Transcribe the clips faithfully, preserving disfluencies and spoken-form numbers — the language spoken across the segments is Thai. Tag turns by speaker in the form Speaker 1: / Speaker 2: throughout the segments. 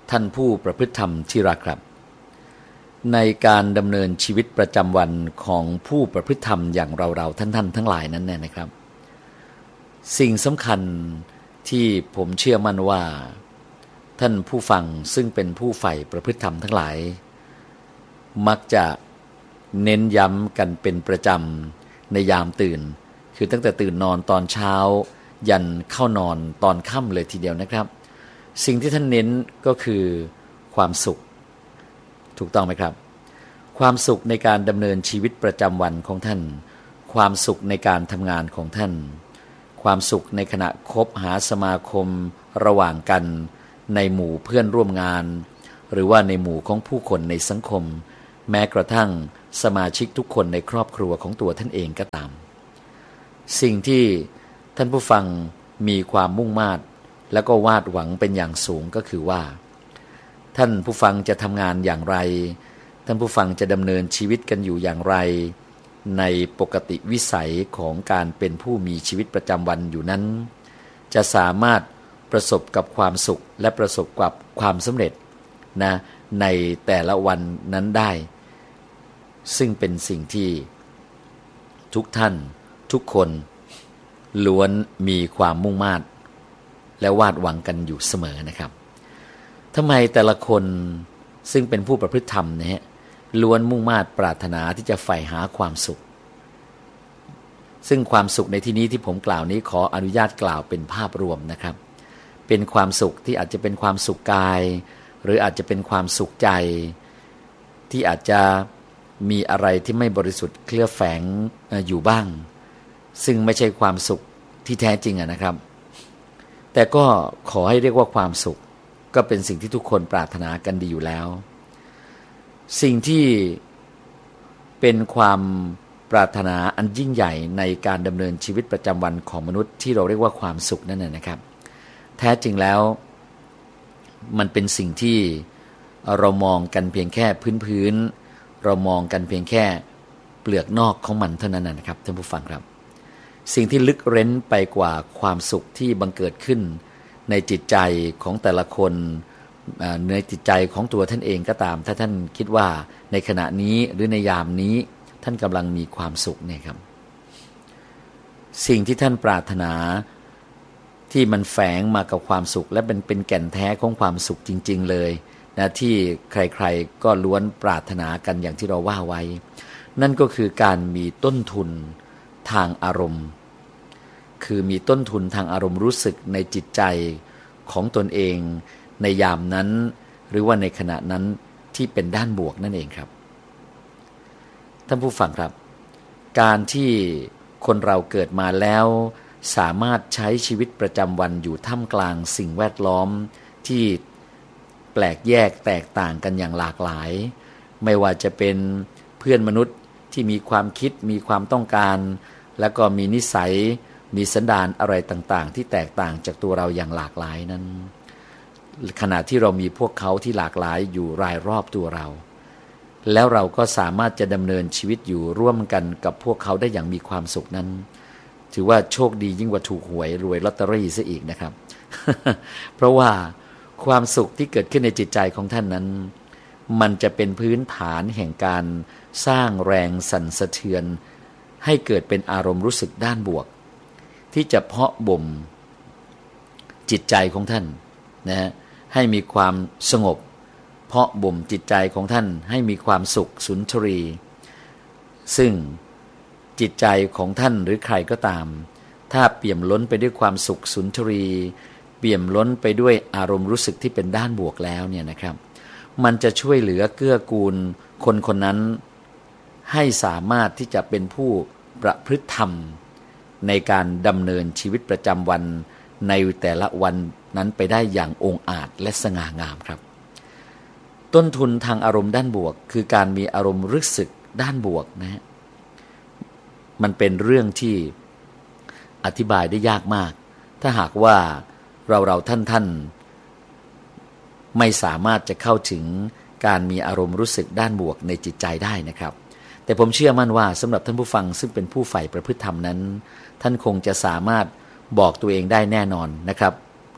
Speaker 1: ท่านผู้ประพฤติธรรมที่รักครับในการดำเนินชีวิตประจำวันของผู้ประพฤติธรรมอย่างเราๆท่านๆทั้งหลายนั้นเนี่ยนะครับสิ่งสำคัญที่ผมเชื่อมั่นว่าท่านผู้ฟังซึ่งเป็นผู้ใฝ่ประพฤติธรรมทั้งหลายมักจะเน้นย้ำกันเป็นประจำในยามตื่นคือตั้งแต่ตื่นนอนตอนเช้ายันเข้านอนตอนค่ำเลยทีเดียวนะครับสิ่งที่ท่านเน้นก็คือความสุขถูกต้องไหมครับความสุขในการดำเนินชีวิตประจำวันของท่านความสุขในการทำงานของท่านความสุขในขณะคบหาสมาคมระหว่างกันในหมู่เพื่อนร่วมงานหรือว่าในหมู่ของผู้คนในสังคมแม้กระทั่งสมาชิกทุกคนในครอบครัวของตัวท่านเองก็ตามสิ่งที่ท่านผู้ฟังมีความมุ่งมา่และก็วาดหวังเป็นอย่างสูงก็คือว่าท่านผู้ฟังจะทำงานอย่างไรท่านผู้ฟังจะดำเนินชีวิตกันอยู่อย่างไรในปกติวิสัยของการเป็นผู้มีชีวิตประจำวันอยู่นั้นจะสามารถประสบกับความสุขและประสบกับความสำเร็จนะในแต่ละวันนั้นได้ซึ่งเป็นสิ่งที่ทุกท่านทุกคนล้วนมีความมุ่งมา่และวาดหวังกันอยู่เสมอนะครับทำไมแต่ละคนซึ่งเป็นผู้ประพฤติธรรมเนี่ยล้วนมุ่งมา่ปรารถนาที่จะใฝ่หาความสุขซึ่งความสุขในที่นี้ที่ผมกล่าวนี้ขออนุญาตกล่าวเป็นภาพรวมนะครับเป็นความสุขที่อาจจะเป็นความสุขกายหรืออาจจะเป็นความสุขใจที่อาจจะมีอะไรที่ไม่บริสุทธิ์เคลือบแฝงอยู่บ้างซึ่งไม่ใช่ความสุขที่แท้จริงอะนะครับแต่ก็ขอให้เรียกว่าความสุขก็เป็นสิ่งที่ทุกคนปรารถนากันดีอยู่แล้วสิ่งที่เป็นความปรารถนาอันยิ่งใหญ่ในการดำเนินชีวิตประจำวันของมนุษย์ที่เราเรียกว่าความสุขนั่นน่ะนะครับแท้จริงแล้วมันเป็นสิ่งที่เรามองกันเพียงแค่พื้นๆเรามองกันเพียงแค่เปลือกนอกของมันเท่านั้นนะครับท่านผู้ฟังครับสิ่งที่ลึกเร้นไปกว่าความสุขที่บังเกิดขึ้นในจิตใจของแต่ละคนในจิตใจของตัวท่านเองก็ตามถ้าท่านคิดว่าในขณะนี้หรือในยามนี้ท่านกำลังมีความสุขเนี่ยครับสิ่งที่ท่านปรารถนาที่มันแฝงมากับความสุขและเป็นเป็นแก่นแท้ของความสุขจริงๆเลยนะที่ใครๆก็ล้วนปรารถนากันอย่างที่เราว่าไว้นั่นก็คือการมีต้นทุนทางอารมณ์คือมีต้นทุนทางอารมณ์รู้สึกในจิตใจของตนเองในยามนั้นหรือว่าในขณะนั้นที่เป็นด้านบวกนั่นเองครับท่านผู้ฟังครับการที่คนเราเกิดมาแล้วสามารถใช้ชีวิตประจำวันอยู่ท่ามกลางสิ่งแวดล้อมที่แปลกแยกแตกต่างกันอย่างหลากหลายไม่ว่าจะเป็นเพื่อนมนุษย์ที่มีความคิดมีความต้องการและก็มีนิสัยมีสันดานอะไรต่างๆที่แตกต่างจากตัวเราอย่างหลากหลายนั้นขณะที่เรามีพวกเขาที่หลากหลายอยู่รายรอบตัวเราแล้วเราก็สามารถจะดำเนินชีวิตอยู่ร่วมกันกับพวกเขาได้อย่างมีความสุขนั้นถือว่าโชคดียิ่งกว่าถูกหวยรวยลอตเตอรี่ซะอีกนะครับ เพราะว่าความสุขที่เกิดขึ้นในจิตใจของท่านนั้นมันจะเป็นพื้นฐานแห่งการสร้างแรงสั่นสะเทือนให้เกิดเป็นอารมณ์รู้สึกด้านบวกที่จะเพาะบ่มจิตใจของท่านนะฮะให้มีความสงบเพาะบ่มจิตใจของท่านให้มีความสุขสุนทรีซึ่งจิตใจของท่านหรือใครก็ตามถ้าเปี่ยมล้นไปด้วยความสุขสุนทรีเปี่ยมล้นไปด้วยอารมณ์รู้สึกที่เป็นด้านบวกแล้วเนี่ยนะครับมันจะช่วยเหลือเกื้อกูลคนคนนั้นให้สามารถที่จะเป็นผู้ประพฤติธรรมในการดำเนินชีวิตประจำวันในแต่ละวันนั้นไปได้อย่างองอาจและสง่างามครับต้นทุนทางอารมณ์ด้านบวกคือการมีอารมณ์รู้สึกด้านบวกนะฮะมันเป็นเรื่องที่อธิบายได้ยากมากถ้าหากว่าเราเราท่านท่านไม่สามารถจะเข้าถึงการมีอารมณ์รู้สึกด้านบวกในจิตใจได้นะครับแต่ผมเชื่อมั่นว่าสำหรับท่านผู้ฟังซึ่งเป็นผู้ใฝ่ประพฤติธรรมนั้นท่านคงจะสามารถบอกตัวเองได้แน่นอนนะครับ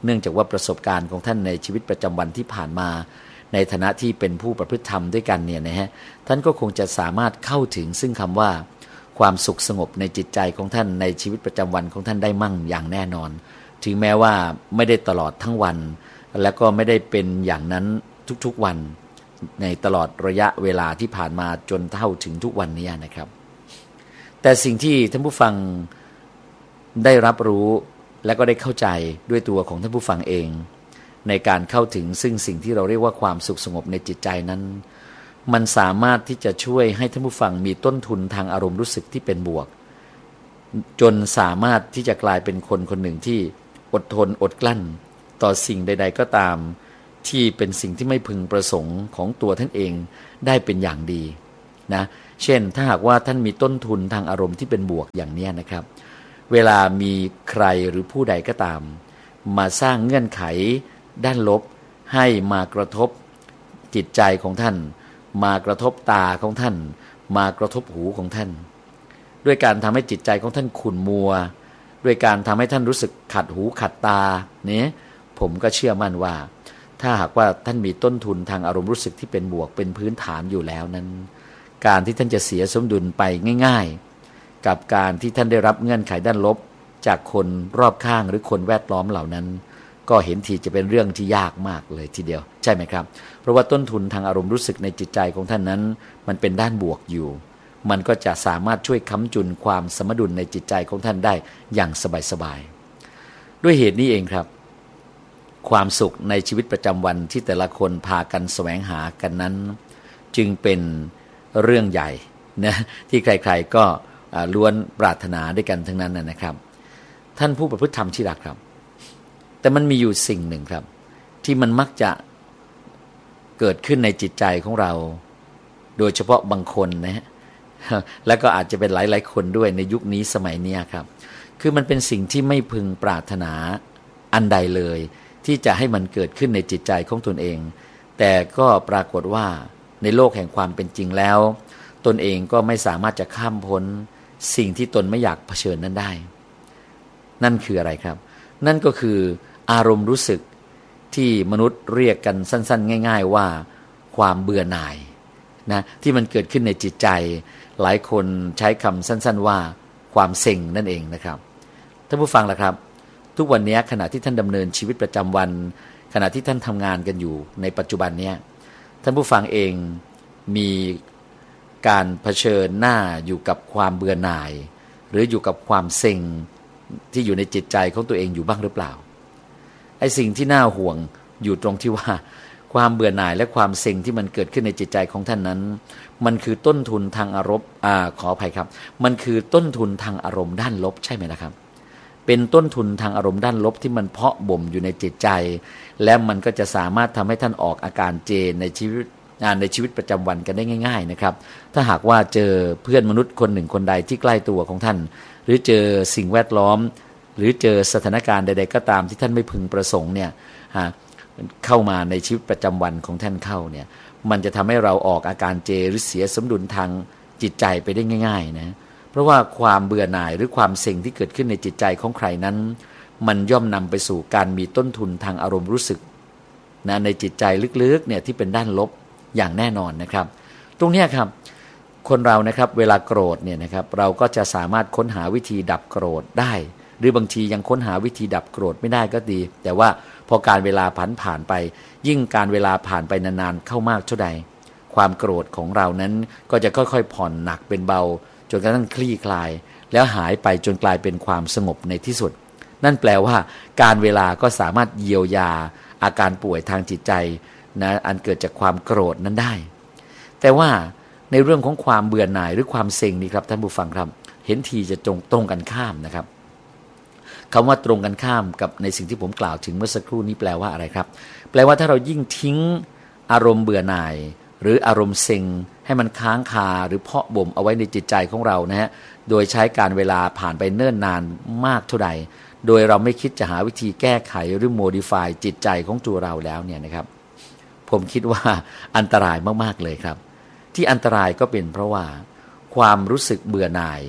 Speaker 1: เนื่องจากว่าประสบการณ์ของท่านในชีวิตประจำวันที่ผ่านมาในฐานะที่เป็นผู้ประพฤติธรรมด้วยกันเนี่ยนะฮะท่านก็คงจะสามารถเข้าถึงซึ่งคำว่าความสุขสงบในจิตใจของท่านในชีวิตประจำวันของท่านได้มั่งอย่างแน่นอนถึงแม้ว่าไม่ได้ตลอดทั้งวันและก็ไม่ได้เป็นอย่างนั้นทุกๆวันในตลอดระยะเวลาที่ผ่านมาจนเท่าถึงทุกวันนี้นะครับแต่สิ่งที่ท่านผู้ฟังได้รับรู้และก็ได้เข้าใจด้วยตัวของท่านผู้ฟังเองในการเข้าถึงซึ่งสิ่งที่เราเรียกว่าความสุขสงบในจิตใจนั้นมันสามารถที่จะช่วยให้ท่านผู้ฟังมีต้นทุนทางอารมณ์รู้สึกที่เป็นบวกจนสามารถที่จะกลายเป็นคนคนหนึ่งที่อดทนอดกลั้นต่อสิ่งใดๆก็ตามที่เป็นสิ่งที่ไม่พึงประสงค์ของตัวท่านเองได้เป็นอย่างดีนะเช่นถ้าหากว่าท่านมีต้นทุนทางอารมณ์ที่เป็นบวกอย่างนี้นะครับเวลามีใครหรือผู้ใดก็ตามมาสร้างเงื่อนไขด้านลบให้มากระทบจิตใจของท่านมากระทบตาของท่านมากระทบหูของท่านด้วยการทำให้จิตใจของท่านขุ่นมัวด้วยการทำให้ท่านรู้สึกขัดหูขัดตาเนี่ยผมก็เชื่อมั่นว่าถ้าหากว่าท่านมีต้นทุนทางอารมณ์รู้สึกที่เป็นบวกเป็นพื้นฐานอยู่แล้วนั้นการที่ท่านจะเสียสมดุลไปง่ายๆกับการที่ท่านได้รับเงื่อนไขด้านลบจากคนรอบข้างหรือคนแวดล้อมเหล่านั้นก็เห็นทีจะเป็นเรื่องที่ยากมากเลยทีเดียวใช่ไหมครับเพราะว่าต้นทุนทางอารมณ์รู้สึกในจิตใจของท่านนั้นมันเป็นด้านบวกอยู่มันก็จะสามารถช่วยค้ำจุนความสมดุลในจิตใจของท่านได้อย่างสบายๆด้วยเหตุนี้เองครับความสุขในชีวิตประจำวันที่แต่ละคนพากันแสวงหากันนั้นจึงเป็นเรื่องใหญ่นะที่ใครๆก็ล้วนปรารถนาด้วยกันทั้งนั้นนะครับท่านผู้ประพฤติธรรมที่รักครับแต่มันมีอยู่สิ่งหนึ่งครับที่มันมักจะเกิดขึ้นในจิตใจของเราโดยเฉพาะบางคนนะฮะแล้วก็อาจจะเป็นหลายๆคนด้วยในยุคนี้สมัยนี้ครับคือมันเป็นสิ่งที่ไม่พึงปรารถนาอันใดเลยที่จะให้มันเกิดขึ้นในจิตใจของตนเองแต่ก็ปรากฏว่าในโลกแห่งความเป็นจริงแล้วตนเองก็ไม่สามารถจะข้ามพ้นสิ่งที่ตนไม่อยากเผชิญนั้นได้นั่นคืออะไรครับนั่นก็คืออารมณ์รู้สึกที่มนุษย์เรียกกันสั้นๆง่ายๆว่าความเบื่อหน่ายนะที่มันเกิดขึ้นในจิตใจหลายคนใช้คำสั้นๆว่าความเซ็งนั่นเองนะครับท่านผู้ฟังล่ะครับทุกวันนี้ขณะที่ท่านดำเนินชีวิตประจำวันขณะที่ท่านทำงานกันอยู่ในปัจจุบันนี้ท่านผู้ฟังเองมีการเผชิญหน้าอยู่กับความเบื่อหน่ายหรืออยู่กับความเซ็งที่อยู่ในจิตใจของตัวเองอยู่บ้างหรือเปล่าไอ้สิ่งที่น่าห่วงอยู่ตรงที่ว่าความเบื่อหน่ายและความเซ็งที่มันเกิดขึ้นในจิตใจของท่านนั้นมันคือต้นทุนทางอารมณ์อ่าขออภัยครับมันคือต้นทุนทางอารมณ์ด้านลบใช่ไหมล่ะครับเป็นต้นทุนทางอารมณ์ด้านลบที่มันเพาะบ่มอยู่ในจิตใจและมันก็จะสามารถทำให้ท่านออกอาการเจในชีวิตในชีวิตประจำวันกันได้ง่ายๆนะครับถ้าหากว่าเจอเพื่อนมนุษย์คนหนึ่งคนใดที่ใกล้ตัวของท่านหรือเจอสิ่งแวดล้อมหรือเจอสถานการณ์ใดๆก็ตามที่ท่านไม่พึงประสงค์เนี่ยเข้ามาในชีวิตประจำวันของท่านเข้าเนี่ยมันจะทำให้เราออกอาการเจหรือเสียสมดุลทางจิตใจไปได้ง่ายๆนะเพราะว่าความเบื่อหน่ายหรือความเซ็งที่เกิดขึ้นในจิตใจของใครนั้นมันย่อมนำไปสู่การมีต้นทุนทางอารมณ์รู้สึกนะในจิตใจลึกๆเนี่ยที่เป็นด้านลบอย่างแน่นอนนะครับตรงนี้ครับคนเรานะครับเวลาโกรธเนี่ยนะครับเราก็จะสามารถค้นหาวิธีดับโกรธได้หรือบางทียังค้นหาวิธีดับโกรธไม่ได้ก็ดีแต่ว่าพอการเวลาผ่านผ่านไปยิ่งการเวลาผ่านไปนานๆเข้ามากเท่าใดความโกรธของเรานั้นก็จะค่อยๆผ่อนหนักเป็นเบาจนกระทั่งคลี่คลายแล้วหายไปจนกลายเป็นความสงบในที่สุดนั่นแปลว่าการเวลาก็สามารถเยียวยาอาการป่วยทางจิตใจนะอันเกิดจากความโกรธนั้นได้แต่ว่าในเรื่องของความเบื่อหน่ายหรือความเซ็งนี่ครับท่านผู้ฟังครับเห็นทีจะตรงตรงกันข้ามนะครับคำว่าตรงกันข้ามกับในสิ่งที่ผมกล่าวถึงเมื่อสักครู่นี้แปลว่าอะไรครับแปลว่าถ้าเรายิ่งทิ้งอารมณ์เบื่อหน่ายหรืออารมณ์เซ็งให้มันค้างคาหรือเพาะบ่มเอาไว้ในจิตใจของเรานะฮะโดยใช้การเวลาผ่านไปเนิ่นนานมากเท่าใดโดยเราไม่คิดจะหาวิธีแก้ไขหรือโมดิฟายจิตใจของตัวเราแล้วเนี่ยนะครับผมคิดว่าอันตรายมากๆเลยครับที่อันตรายก็เป็นเพราะว่าความรู้สึกเบื่อหน่าย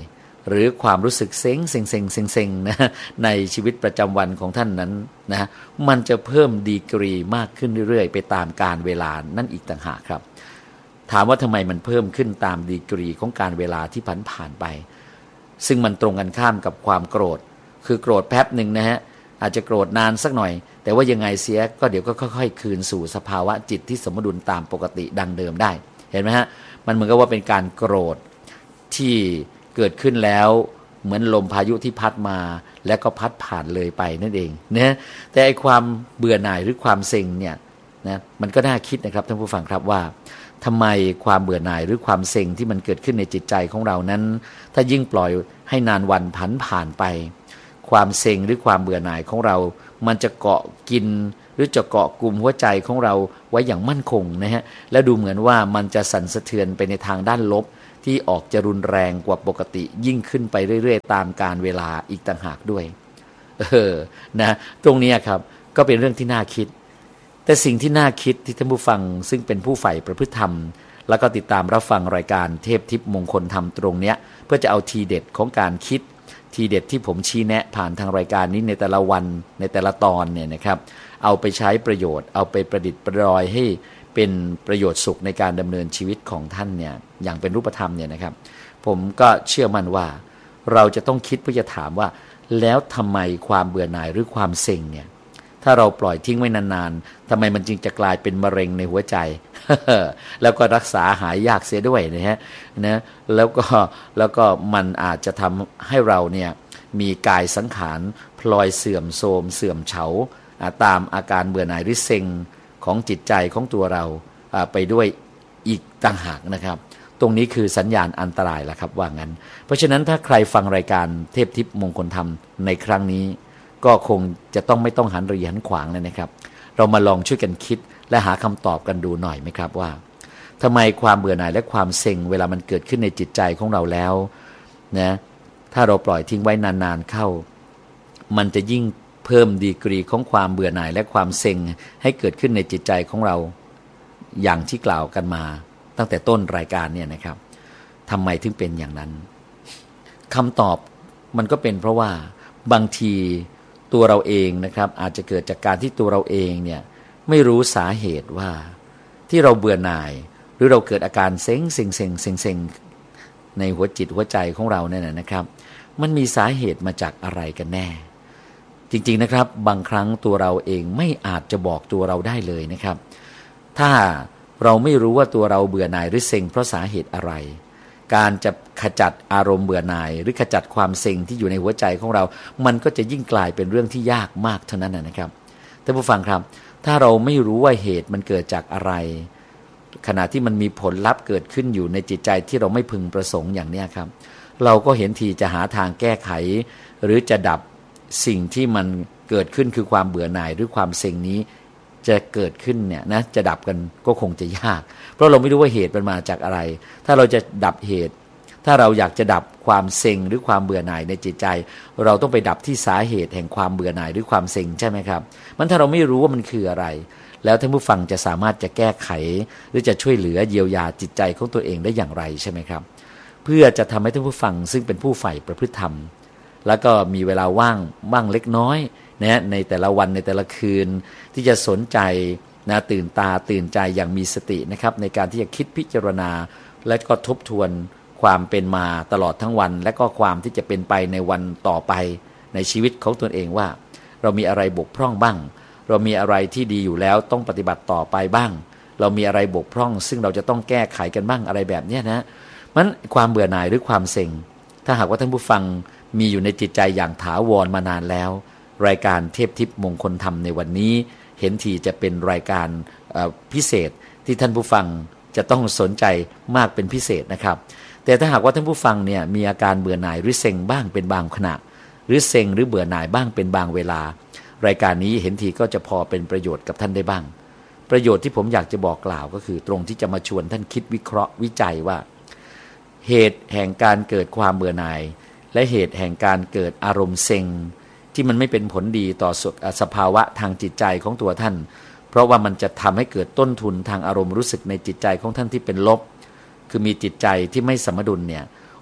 Speaker 1: หรือความรู้สึกเซ็งเซ็งเซ็งเซ็งเซ็งนะในชีวิตประจำวันของท่านนั้นนะมันจะเพิ่มดีกรีมากขึ้นเรื่อยๆไปตามกาลเวลานั่นอีกต่างหากครับถามว่าทำไมมันเพิ่มขึ้นตามดีกรีของการเวลาที่ผ่านผ่านไปซึ่งมันตรงกันข้ามกับความโกรธคือโกรธแป๊บหนึ่งนะฮะอาจจะโกรธนานสักหน่อยแต่ว่ายังไงเสียก็เดี๋ยวก็ค่อยๆคืนสู่สภาวะจิตที่สมดุลตามปกติดังเดิมได้เห็นไหมฮะมันเหมือนกับว่าเป็นการโกรธที่เกิดขึ้นแล้วเหมือนลมพายุที่พัดมาแล้วก็พัดผ่านเลยไปนั่นเองนะแต่ไอ้ความเบื่อหน่ายหรือความเซ็งเนี่ยนะมันก็น่าคิดนะครับท่านผู้ฟังครับว่าทำไมความเบื่อหน่ายหรือความเซ็งที่มันเกิดขึ้นในจิตใจของเรานั้นถ้ายิ่งปล่อยให้นานวันผันผ่านไปความเซ็งหรือความเบื่อหน่ายของเรามันจะเกาะกินหรือจะเกาะกลุ่มหัวใจของเราไว้อย่างมั่นคงนะฮะและดูเหมือนว่ามันจะสั่นสะเทือนไปในทางด้านลบที่ออกจะรุนแรงกว่าปกติยิ่งขึ้นไปเรื่อยๆตามกาลเวลาอีกต่างหากด้วยเออนะตรงนี้ครับก็เป็นเรื่องที่น่าคิดแต่สิ่งที่น่าคิดที่ท่านผู้ฟังซึ่งเป็นผู้ใฝ่ประพฤติธรรมแล้วก็ติดตามรับฟังรายการเทพทิพย์มงคลธรรมตรงเนี้ยเพื่อจะเอาทีเด็ดของการคิดทีเด็ดที่ผมชี้แนะผ่านทางรายการนี้ในแต่ละวันในแต่ละตอนเนี่ยนะครับเอาไปใช้ประโยชน์เอาไปประดิษฐ์ประดอยให้เป็นประโยชน์สุขในการดำเนินชีวิตของท่านเนี่ยอย่างเป็นรูปธรรมเนี่ยนะครับผมก็เชื่อมั่นว่าเราจะต้องคิดเพื่อจะถามว่าแล้วทำไมความเบื่อหน่ายหรือความเซ็งเนี่ยถ้าเราปล่อยทิ้งไว้นานๆทำไมมันจึงจะกลายเป็นมะเร็งในหัวใจ แล้วก็รักษาหายยากเสียด้วยนะฮะนะแล้วก็แล้วก็มันอาจจะทำให้เราเนี่ยมีกายสังขารพลอยเสื่อมโทรมเสื่อมเฉาตามอาการเบื่อหน่ายหรือเซ็งของจิตใจของตัวเราไปด้วยอีกต่างหากนะครับตรงนี้คือสัญญาณอันตรายแล้วครับว่างั้นเพราะฉะนั้นถ้าใครฟังรายการเทพทิพย์มงคลธรรมในครั้งนี้ก็คงจะต้องไม่ต้องหันเหรีหันขวางเลยนะครับเรามาลองช่วยกันคิดและหาคำตอบกันดูหน่อยไหมครับว่าทำไมความเบื่อหน่ายและความเซ็งเวลามันเกิดขึ้นในจิตใจของเราแล้วนะถ้าเราปล่อยทิ้งไว้นานๆเข้ามันจะยิ่งเพิ่มดีกรีของความเบื่อหน่ายและความเซ็งให้เกิดขึ้นในจิตใจของเราอย่างที่กล่าวกันมาตั้งแต่ต้นรายการเนี่ยนะครับทำไมถึงเป็นอย่างนั้นคำตอบมันก็เป็นเพราะว่าบางทีตัวเราเองนะครับอาจจะเกิดจากการที่ตัวเราเองเนี่ยไม่รู้สาเหตุว่าที่เราเบื่อหน่ายหรือเราเกิดอาการเซ็งเซ็งเซ็งเซ็งเซ็งในหัวจิตหัวใจของเราเนี่ยนะครับมันมีสาเหตุมาจากอะไรกันแน่จริงๆนะครับบางครั้งตัวเราเองไม่อาจจะบอกตัวเราได้เลยนะครับถ้าเราไม่รู้ว่าตัวเราเบื่อหน่ายหรือเซ็งเพราะสาเหตุอะไรการจะขจัดอารมณ์เบื่อหน่ายหรือขจัดความเซ็งที่อยู่ในหัวใจของเรามันก็จะยิ่งกลายเป็นเรื่องที่ยากมากเท่านั้นนะครับท่านผู้ฟังครับถ้าเราไม่รู้ว่าเหตุมันเกิดจากอะไรขณะที่มันมีผลลัพธ์เกิดขึ้นอยู่ในจิตใจที่เราไม่พึงประสงค์อย่างนี้ครับเราก็เห็นทีจะหาทางแก้ไขหรือจะดับสิ่งที่มันเกิดขึ้นคือความเบื่อหน่ายหรือความเซ็งนี้จะเกิดขึ้นเนี่ยนะจะดับกันก็คงจะยากเพราะเราไม่รู้ว่าเหตุมันมาจากอะไรถ้าเราจะดับเหตุถ้าเราอยากจะดับความเซ็งหรือความเบื่อหน่ายในจิตใจเราต้องไปดับที่สาเหตุแห่งความเบื่อหน่ายหรือความเซ็งใช่ไหมครับมันถ้าเราไม่รู้ว่ามันคืออะไรแล้วท่านผู้ฟังจะสามารถจะแก้ไขหรือจะช่วยเหลือเยียวยาจิตใจของตัวเองได้อย่างไรใช่ไหมครับเพื่อจะทำให้ท่านผู้ฟังซึ่งเป็นผู้ใฝ่ประพฤติธรรมแล้วก็มีเวลาว่างบ้างเล็กน้อยนะในแต่ละวันในแต่ละคืนที่จะสนใจนะตื่นตาตื่นใจอย่างมีสตินะครับในการที่จะคิดพิจารณาและก็ทบทวนความเป็นมาตลอดทั้งวันและก็ความที่จะเป็นไปในวันต่อไปในชีวิตของตนเองว่าเรามีอะไรบกพร่องบ้างเรามีอะไรที่ดีอยู่แล้วต้องปฏิบัติต่อไปบ้างเรามีอะไรบกพร่องซึ่งเราจะต้องแก้ไขกันบ้างอะไรแบบนี้นะมันความเบื่อหน่ายหรือความเซ็งถ้าหากว่าท่านผู้ฟังมีอยู่ในจิตใจอย่างถาวรมานานแล้วรายการเทพทิพย์มงคลธรรมในวันนี้เห็นทีจะเป็นรายการพิเศษที่ท่านผู้ฟังจะต้องสนใจมากเป็นพิเศษนะครับแต่ถ้าหากว่าท่านผู้ฟังเนี่ยมีอาการเบื่อหน่ายหรือเซ็งบ้างเป็นบางขณะหรือเซ็งหรือเบื่อหน่ายบ้างเป็นบางเวลารายการนี้เห็นทีก็จะพอเป็นประโยชน์กับท่านได้บ้างประโยชน์ที่ผมอยากจะบอกกล่าวก็คือตรงที่จะมาชวนท่านคิดวิเคราะห์วิจัยว่าเหตุแห่งการเกิดความเบื่อหน่ายและเหตุแห่งการเกิดอารมณ์เซ็งที่มันไม่เป็นผลดีต่อสภาวะทางจิตใจของตัวท่านเพราะว่ามันจะทำให้เกิดต้นทุนทางอารมณ์รู้สึกในจิตใจของท่านที่เป็นลบคือมีจิตใจที่ไม่สมดุลเนี่ย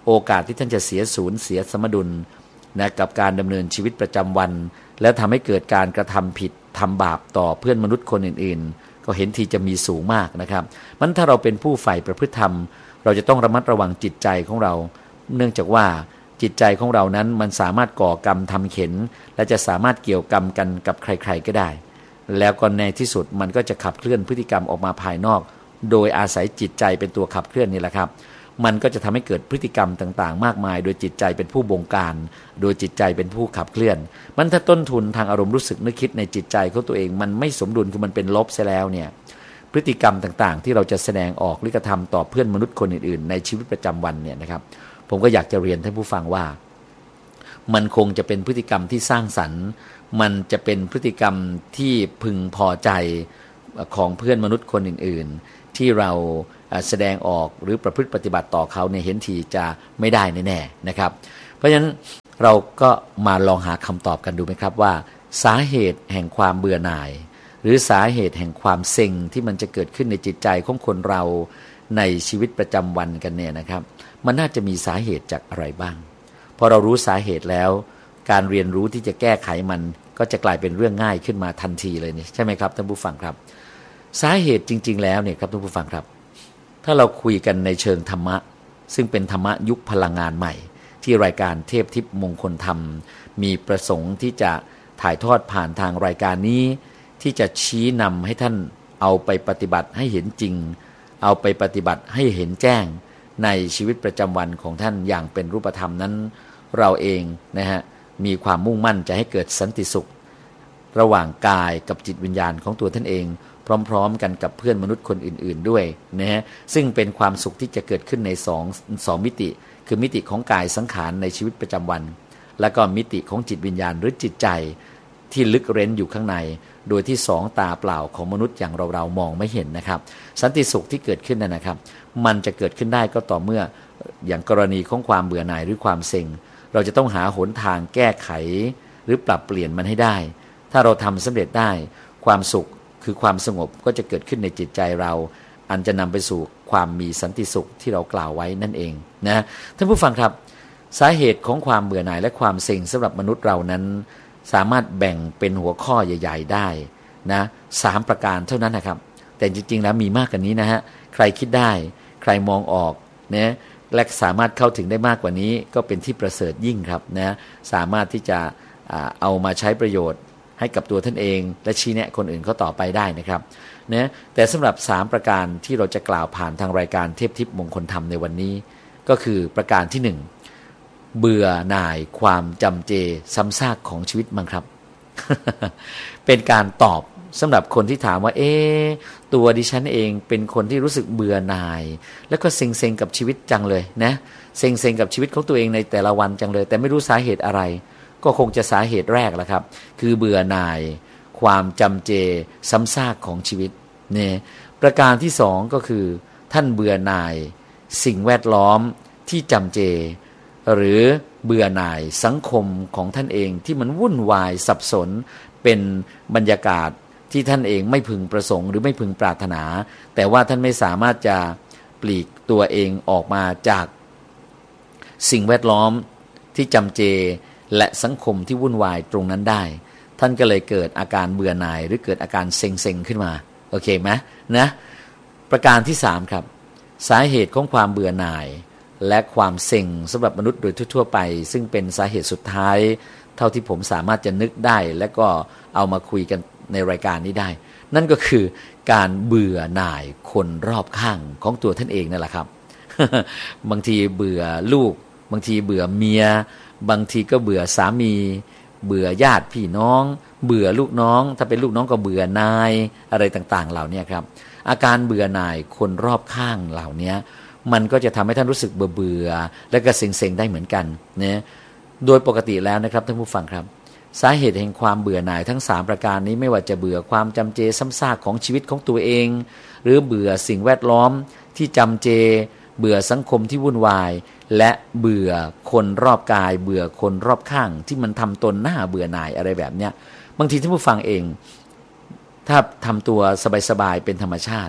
Speaker 1: โอกาสที่ท่านจะเสียศูนย์เสียสมดุลนะกับการดำเนินชีวิตประจำวันแล้วทำให้เกิดการกระทำผิดทำบาปต่อเพื่อนมนุษย์คนอื่นๆก็เห็นทีจะมีสูงมากนะครับมันถ้าเราเป็นผู้ใฝ่ประพฤติธรรมเราจะต้องระมัดระวังจิตใจของเราเนื่องจากว่าจิตใจของเรานั้นมันสามารถก่อกรรมทำเข็ญและจะสามารถเกี่ยวกรรมกันกับใครๆก็ได้แล้วก็ในที่สุดมันก็จะขับเคลื่อนพฤติกรรมออกมาภายนอกโดยอาศัยจิตใจเป็นตัวขับเคลื่อนนี่แหละครับมันก็จะทำให้เกิดพฤติกรรมต่างๆมากมายโดยจิตใจเป็นผู้บงการโดยจิตใจเป็นผู้ขับเคลื่อนมันถ้าต้นทุนทางอารมณ์รู้สึกนึกคิดในจิตใจของตัวเองมันไม่สมดุลคือมันเป็นลบเสียแล้วเนี่ยพฤติกรรมต่างๆที่เราจะแสดงออกหรือกระทำต่อเพื่อนมนุษย์คนอื่นๆในชีวิตประจำวันเนี่ยนะครับผมก็อยากจะเรียนท่านผู้ฟังว่ามันคงจะเป็นพฤติกรรมที่สร้างสรรค์มันจะเป็นพฤติกรรมที่พึงพอใจของเพื่อนมนุษย์คนอื่นๆที่เราแสดงออกหรือประพฤติปฏิบัติต่อเขาเนี่ยเห็นทีจะไม่ได้แน่ๆนะครับเพราะฉะนั้นเราก็มาลองหาคำตอบกันดูไหมครับว่าสาเหตุแห่งความเบื่อหน่ายหรือสาเหตุแห่งความเซ็งที่มันจะเกิดขึ้นในจิตใจของคนเราในชีวิตประจำวันกันเนี่ยนะครับมันน่าจะมีสาเหตุจากอะไรบ้างพอเรารู้สาเหตุแล้วการเรียนรู้ที่จะแก้ไขมันก็จะกลายเป็นเรื่องง่ายขึ้นมาทันทีเลยนี่ใช่ไหมครับท่านผู้ฟังครับสาเหตุจริงๆแล้วเนี่ยครับท่านผู้ฟังครับถ้าเราคุยกันในเชิงธรรมะซึ่งเป็นธรรมะยุคพลังงานใหม่ที่รายการเทพทิพย์มงคลธรรมมีประสงค์ที่จะถ่ายทอดผ่านทางรายการนี้ที่จะชี้นำให้ท่านเอาไปปฏิบัติให้เห็นจริงเอาไปปฏิบัติให้เห็นแจ้งในชีวิตประจำวันของท่านอย่างเป็นรูปธรรมนั้นเราเองนะฮะมีความมุ่งมั่นจะให้เกิดสันติสุขระหว่างกายกับจิตวิญญาณของตัวท่านเองพร้อมๆกันกับเพื่อนมนุษย์คนอื่นๆด้วยนะฮะซึ่งเป็นความสุขที่จะเกิดขึ้นในสองสองมิติคือมิติของกายสังขารในชีวิตประจำวันและก็มิติของจิตวิญญาณหรือจิตใจที่ลึกเร้นอยู่ข้างในโดยที่สองตาเปล่าของมนุษย์อย่างเราๆมองไม่เห็นนะครับสันติสุขที่เกิดขึ้นนั้นนะครับมันจะเกิดขึ้นได้ก็ต่อเมื่ออย่างกรณีของความเบื่อหน่ายหรือความเซ็งเราจะต้องหาหนทางแก้ไขหรือปรับเปลี่ยนมันให้ได้ถ้าเราทำสำเร็จได้ความสุขคือความสงบก็จะเกิดขึ้นในจิตใจเราอันจะนำไปสู่ความมีสันติสุขที่เรากล่าวไว้นั่นเองนะท่านผู้ฟังครับสาเหตุของความเบื่อหน่ายและความเซ็งสำหรับมนุษย์เรานั้นสามารถแบ่งเป็นหัวข้อใหญ่ๆได้นะสามประการเท่านั้นนะครับแต่จริงๆแล้วมีมากกว่านี้นะฮะใครคิดได้ใครมองออกนะและสามารถเข้าถึงได้มากกว่านี้ก็เป็นที่ประเสริฐยิ่งครับนะสามารถที่จะเอามาใช้ประโยชน์ให้กับตัวท่านเองและชี้แนะคนอื่นเขาต่อไปได้นะครับนะแต่สำหรับสามประการที่เราจะกล่าวผ่านทางรายการเทพทิพย์มงคลธรรมในวันนี้ก็คือประการที่หนึ่งเบื่อหน่ายความจำเจซ้ำซากของชีวิตมั้งครับ เป็นการตอบสำหรับคนที่ถามว่าเอ๊ะตัวดิฉันเองเป็นคนที่รู้สึกเบื่อหน่ายแล้วก็เซ็งๆกับชีวิตจังเลยนะเซ็งๆกับชีวิตของตัวเองในแต่ละวันจังเลยแต่ไม่รู้สาเหตุอะไรก็คงจะสาเหตุแรกแหละครับคือเบื่อหน่ายความจำเจซ้ำซากของชีวิตเนี่ยประการที่สองก็คือท่านเบื่อหน่ายสิ่งแวดล้อมที่จำเจหรือเบื่อหน่ายสังคมของท่านเองที่มันวุ่นวายสับสนเป็นบรรยากาศที่ท่านเองไม่พึงประสงค์หรือไม่พึงปรารถนาแต่ว่าท่านไม่สามารถจะปลีกตัวเองออกมาจากสิ่งแวดล้อมที่จำเจและสังคมที่วุ่นวายตรงนั้นได้ท่านก็เลยเกิดอาการเบื่อหน่ายหรือเกิดอาการเซ็งๆขึ้นมาโอเคไหมนะประการที่สามครับสาเหตุของความเบื่อหน่ายและความเซ็งสำหรับมนุษย์โดยทั่วๆไปซึ่งเป็นสาเหตุสุดท้ายเท่าที่ผมสามารถจะนึกได้และก็เอามาคุยกันในรายการนี้ได้นั่นก็คือการเบื่อหน่ายคนรอบข้างของตัวท่านเองนั่นแหละครับ บางทีเบื่อลูกบางทีเบื่อเมียบางทีก็เบื่อสามีเบื่อญาติพี่น้องเบื่อลูกน้องถ้าเป็นลูกน้องก็เบื่อนายอะไรต่างๆเหล่านี้ครับอาการเบื่อหน่ายคนรอบข้างเหล่านี้มันก็จะทำให้ท่านรู้สึกเบื่อเบื่อและก็เซ็งๆได้เหมือนกันนะโดยปกติแล้วนะครับท่านผู้ฟังครับสาเหตุแห่งความเบื่อหน่ายทั้งสามประการนี้ไม่ว่าจะเบื่อความจำเจซ้ำซากของชีวิตของตัวเองหรือเบื่อสิ่งแวดล้อมที่จำเจเบื่อสังคมที่วุ่นวายและเบื่อคนรอบกายเบื่อคนรอบข้างที่มันทำตนหน้าเบื่อหน่ายอะไรแบบเนี้ยบางทีท่านผู้ฟังเองถ้าทำตัวสบายๆเป็นธรรมชาติ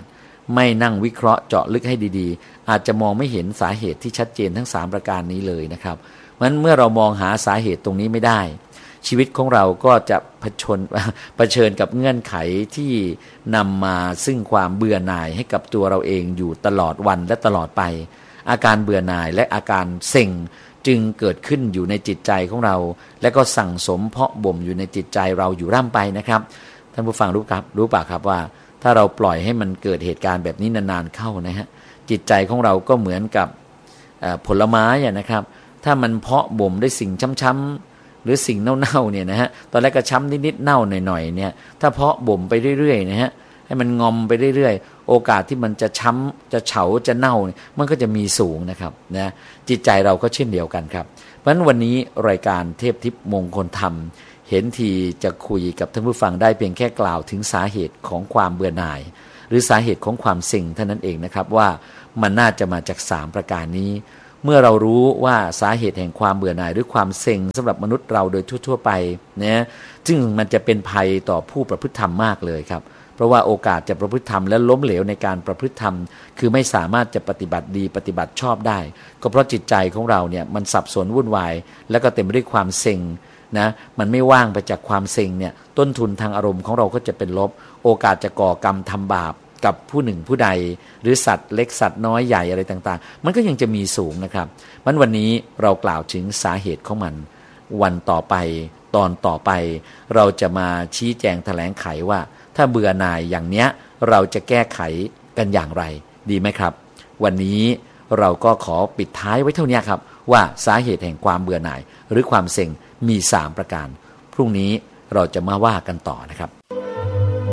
Speaker 1: ไม่นั่งวิเคราะห์เจาะลึกให้ดีๆอาจจะมองไม่เห็นสาเหตุที่ชัดเจนทั้งสามประการนี้เลยนะครับเพราะฉะนั้นเมื่อเรามองหาสาเหตุตรงนี้ไม่ได้ชีวิตของเราก็จะเผชิญเผชิญกับเงื่อนไขที่นำมาซึ่งความเบื่อหน่ายให้กับตัวเราเองอยู่ตลอดวันและตลอดไปอาการเบื่อหน่ายและอาการเซ็งจึงเกิดขึ้นอยู่ในจิตใจของเราและก็สั่งสมเพาะบ่มอยู่ในจิตใจเราอยู่ร่ำไปนะครับท่านผู้ฟังรู้ครับรู้ป่ะครับว่าถ้าเราปล่อยให้มันเกิดเหตุการณ์แบบนี้นานๆเข้านะฮะจิตใจของเราก็เหมือนกับผลไม้นะครับถ้ามันเพาะบ่มด้วยสิ่งช้ำๆหรือสิ่งเน่าๆเนี่ยนะฮะตอนแรกก็ช้ำนิดๆเน่าหน่อยๆเนี่ยถ้าเพาะบ่มไปเรื่อยๆนะฮะให้มันงอมไปเรื่อยๆโอกาสที่มันจะช้ำจะเฉาจะเน่ามันก็จะมีสูงนะครับนะจิตใจเราก็เช่นเดียวกันครับเพราะฉะนั้นวันนี้รายการเทพทิพย์มงคลธรรมเห็นทีจะคุยกับท่านผู้ฟังได้เพียงแค่กล่าวถึงสาเหตุของความเบื่อหน่ายหรือสาเหตุของความเซ็งเท่านั้นเองนะครับว่ามันน่าจะมาจากสามประการนี้เมื่อเรารู้ว่าสาเหตุแห่งความเบื่อหน่ายหรือความเซ็งสำหรับมนุษย์เราโดยทั่วๆไปนะซึ่งมันจะเป็นภัยต่อผู้ประพฤติธรรมมากเลยครับเพราะว่าโอกาสจะประพฤติธรรมและล้มเหลวในการประพฤติธรรมคือไม่สามารถจะปฏิบัติดีปฏิบัติชอบได้ก็เพราะจิตใจของเราเนี่ยมันสับสนวุ่นวายแล้วก็เต็มไปด้วยความเซ็งนะมันไม่ว่างไปจากความเซ็งเนี่ยต้นทุนทางอารมณ์ของเราก็จะเป็นลบโอกาสจะก่อกรรมทำบาปกับผู้หนึ่งผู้ใดหรือสัตว์เล็กสัตว์น้อยใหญ่อะไรต่างๆมันก็ยังจะมีสูงนะครับมันวันนี้เรากล่าวถึงสาเหตุของมันวันต่อไปตอนต่อไปเราจะมาชี้แจงแถลงไขว่าถ้าเบื่อหน่ายอย่างเนี้ยเราจะแก้ไขกันอย่างไรดีไหมครับวันนี้เราก็ขอปิดท้ายไว้เท่านี้ครับว่าสาเหตุแห่งความเบื่อหน่ายหรือความเซ็งมีสามประการพรุ่งนี้เราจะมาว่ากันต่อนะครับ